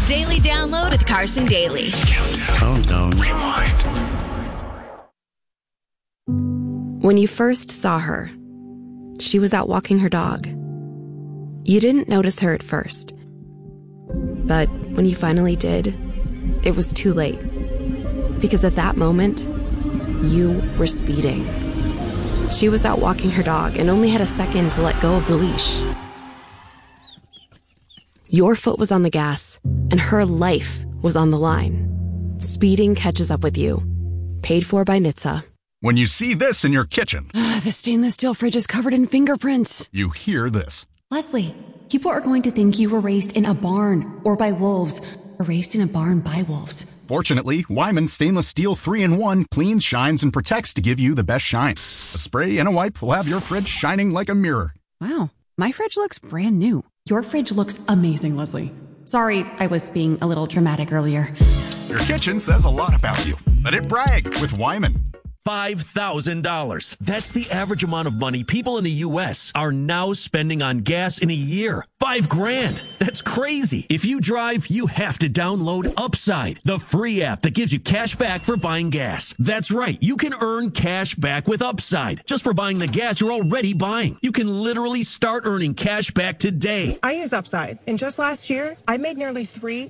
Daily download with Carson Daly. Countdown. Rewind. When you first saw her, she was out walking her dog. You didn't notice her at first. But when you finally did, it was too late. Because at that moment, you were speeding. She was out walking her dog and only had a second to let go of the leash. Your foot was on the gas, and her life was on the line. Speeding catches up with you. Paid for by NHTSA. When you see this in your kitchen, The stainless steel fridge is covered in fingerprints. you hear this. Leslie, people are going to think you were raised in a barn or by wolves, or raised in a barn by wolves. Fortunately, Wyman Stainless Steel 3-in-1 cleans, shines, and protects to give you the best shine. A spray and a wipe will have your fridge shining like a mirror. Wow, my fridge looks brand new. Your fridge looks amazing, Leslie. Sorry, I was being a little dramatic earlier. Your kitchen says a lot about you. Let it brag with Wyman. $5,000. That's the average amount of money people in the U.S. are now spending on gas in a year. $5,000. That's crazy. If you drive, you have to download Upside, the free app that gives you cash back for buying gas. That's right. You can earn cash back with Upside just for buying the gas you're already buying. You can literally start earning cash back today. I use Upside, and just last year, I made nearly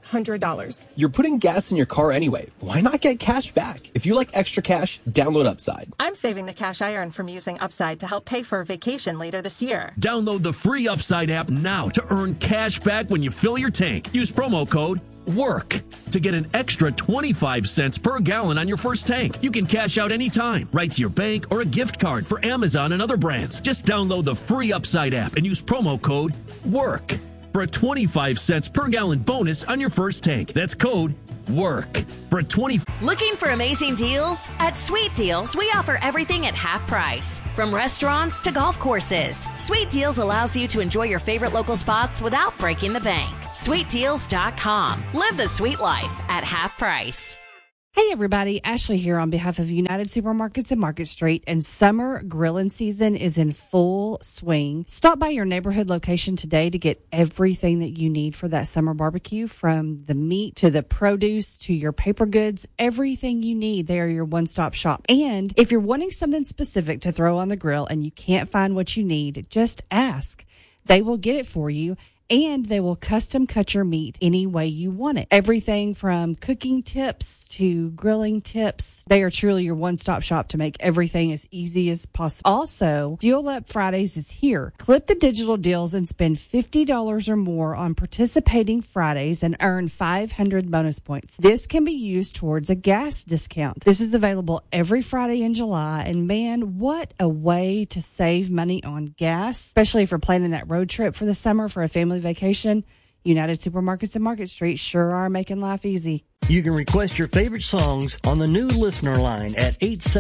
$300. You're putting gas in your car anyway. Why not get cash back? If you like extra cash, download Upside. I'm saving the cash I earn from using Upside to help pay for a vacation later this year. Download the free Upside app now to earn cash back when you fill your tank. Use promo code WORK to get an extra 25 cents per gallon on your first tank. You can cash out anytime, right to your bank or a gift card for Amazon and other brands. Just download the free Upside app and use promo code WORK for a 25 cents per gallon bonus on your first tank. That's code WORK for a 20. Looking for amazing deals? At Sweet Deals, we offer everything at half price. From restaurants to golf courses, Sweet Deals allows you to enjoy your favorite local spots without breaking the bank. SweetDeals.com. Live the sweet life at half price. Hey everybody, Ashley here on behalf of United Supermarkets and Market Street, and summer grilling season is in full swing. Stop by your neighborhood location today to get everything that you need for that summer barbecue, from the meat to the produce to your paper goods, everything you need. They are your one-stop shop. And if you're wanting something specific to throw on the grill and you can't find what you need, just ask. They will get it for you. And they will custom cut your meat any way you want it. Everything from cooking tips to grilling tips. They are truly your one-stop shop to make everything as easy as possible. Also, Fuel Up Fridays is here. Clip the digital deals and spend $50 or more on participating Fridays and earn 500 bonus points. This can be used towards a gas discount. This is available every Friday in July. And man, what a way to save money on gas, especially if you're planning that road trip for the summer for a family vacation. United Supermarkets and Market Street sure are making life easy. You can request your favorite songs on the new listener line at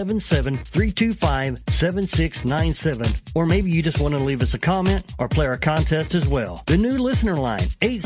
877-325-7697. Or maybe you just want to leave us a comment or play our contest as well. The new listener line,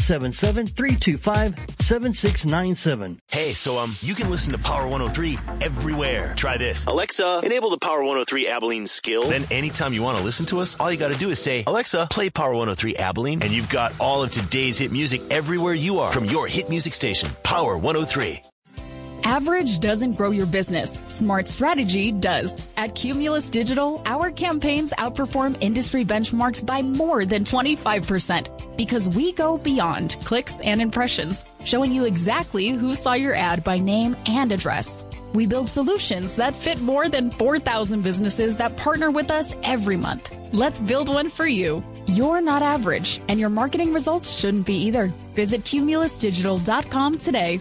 877-325-7697. Hey, so you can listen to Power 103 everywhere. Try this. Alexa, enable the Power 103 Abilene skill. Then anytime you want to listen to us, all you got to do is say, Alexa, play Power 103 Abilene, and you've got all of today's hit music everywhere you are from your hit music station, Power 103. Average doesn't grow your business. Smart strategy does. At Cumulus Digital, our campaigns outperform industry benchmarks by more than 25% because we go beyond clicks and impressions, showing you exactly who saw your ad by name and address. We build solutions that fit more than 4,000 businesses that partner with us every month. Let's build one for you. You're not average, and your marketing results shouldn't be either. Visit cumulusdigital.com today.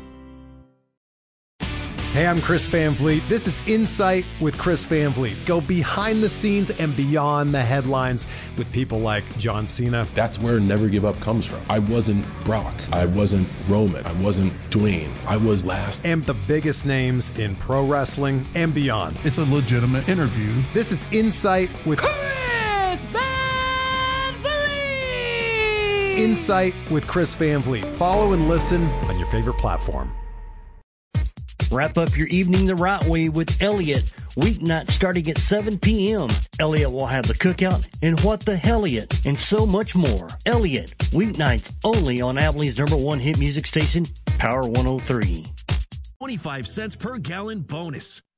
Hey, I'm Chris Van Vliet. This is Insight with Chris Van Vliet. Go behind the scenes and beyond the headlines with people like John Cena. That's where Never Give Up comes from. I wasn't Brock. I wasn't Roman. I wasn't Dwayne. I was last. And the biggest names in pro wrestling and beyond. It's a legitimate interview. This is Insight with Chris Van Vliet. Insight with Chris Van Vliet. Follow and listen on your favorite platform. Wrap up your evening the right way with Elliot weeknights starting at 7 p.m. Elliot will have the cookout and What the Helliot and so much more. Elliot, weeknights only on Abilene's #1 hit music station, Power 103. 25 cents per gallon bonus.